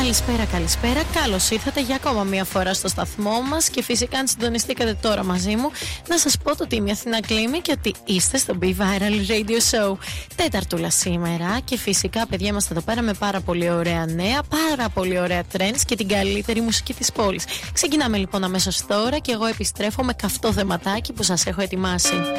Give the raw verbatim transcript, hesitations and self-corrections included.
Καλησπέρα, καλησπέρα. Καλώς ήρθατε για ακόμα μία φορά στο σταθμό μας και φυσικά αν συντονιστήκατε τώρα μαζί μου, να σας πω το ότι είμαι η Αθηνά Κλίμη και ότι είστε στο Be Viral Radio Show. Τέταρτουλα σήμερα και φυσικά, παιδιά, είμαστε εδώ πέρα με πάρα πολύ ωραία νέα, πάρα πολύ ωραία trends και την καλύτερη μουσική της πόλης. Ξεκινάμε λοιπόν αμέσως τώρα και εγώ επιστρέφω με καυτό θεματάκι που σας έχω ετοιμάσει.